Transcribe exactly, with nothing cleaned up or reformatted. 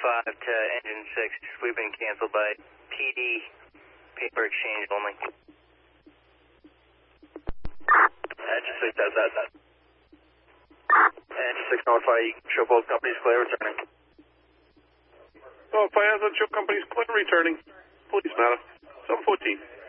five to engine six. We've been canceled by P D, paper exchange only. Engine six has that, that. Engine six notify you can show both companies clear returning. Oh, if I have the show companies clear returning. Police matter. seven fourteen.